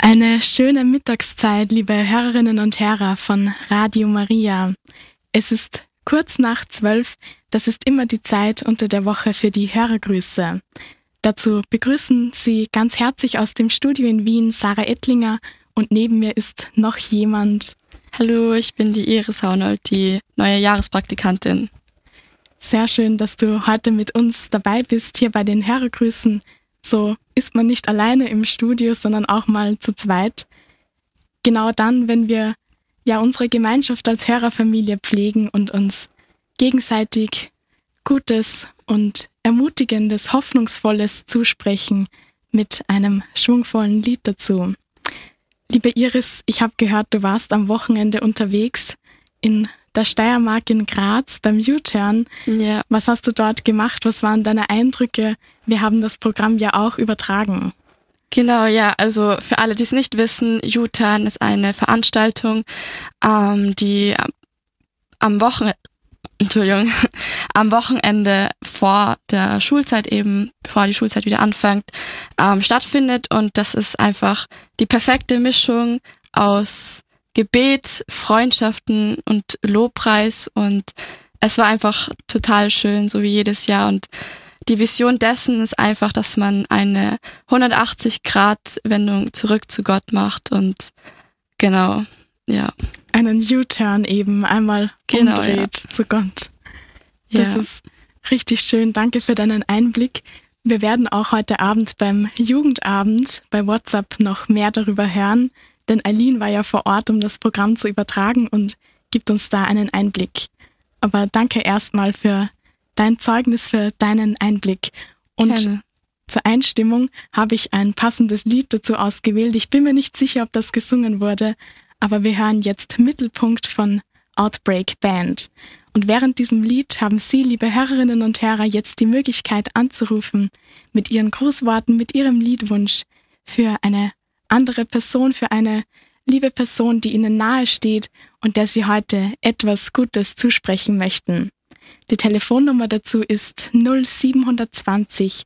Eine schöne Mittagszeit, liebe Hörerinnen und Hörer von Radio Maria. Es ist kurz nach 12, das ist immer die Zeit unter der Woche für die Hörergrüße. Dazu begrüßen Sie ganz herzlich aus dem Studio in Wien Sarah Ettlinger und neben mir ist noch jemand. Hallo, ich bin die Iris Haunold, die neue Jahrespraktikantin. Sehr schön, dass du heute mit uns dabei bist, hier bei den Hörergrüßen. So ist man nicht alleine im Studio, sondern auch mal zu zweit. Genau dann, wenn wir ja unsere Gemeinschaft als Hörerfamilie pflegen und uns gegenseitig Gutes und Ermutigendes, Hoffnungsvolles zusprechen mit einem schwungvollen Lied dazu. Liebe Iris, ich habe gehört, du warst am Wochenende unterwegs in der Steiermark in Graz beim U-Turn. Ja. Was hast du dort gemacht? Was waren deine Eindrücke? Wir haben das Programm ja auch übertragen. Genau, ja, also für alle, die es nicht wissen, U-Turn ist eine Veranstaltung, die am Wochenende vor der Schulzeit eben, bevor die Schulzeit wieder anfängt, stattfindet. Und das ist einfach die perfekte Mischung aus Gebet, Freundschaften und Lobpreis. Und es war einfach total schön, so wie jedes Jahr. Und die Vision dessen ist einfach, dass man eine 180-Grad-Wendung zurück zu Gott macht. Und genau, ja. Einen U-Turn eben, einmal umdreht zu Gott. Das ist richtig schön. Danke für deinen Einblick. Wir werden auch heute Abend beim Jugendabend bei WhatsApp noch mehr darüber hören, denn Eileen war ja vor Ort, um das Programm zu übertragen und gibt uns da einen Einblick. Aber danke erstmal für dein Zeugnis, für deinen Einblick. Und Gerne. Zur Einstimmung habe ich ein passendes Lied dazu ausgewählt. Ich bin mir nicht sicher, ob das gesungen wurde, aber wir hören jetzt Mittelpunkt von Outbreak Band. Und während diesem Lied haben Sie, liebe Hörerinnen und Hörer, jetzt die Möglichkeit anzurufen mit Ihren Grußworten, mit Ihrem Liedwunsch für eine andere Person, für eine liebe Person, die Ihnen nahe steht und der Sie heute etwas Gutes zusprechen möchten. Die Telefonnummer dazu ist 0720